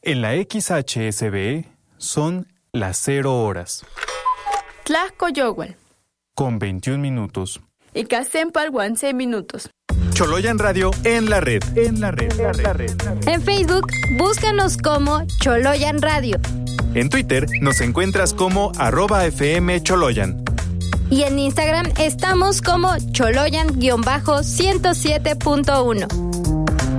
En la XHSB son las 0 horas. Tlajcoyohual. Con 21 minutos. Y Casempal 11 minutos. Choloyan Radio en la red. En Facebook, búscanos como Choloyan Radio. En Twitter nos encuentras como @FM Choloyan. Y en Instagram estamos como Choloyan-107.1.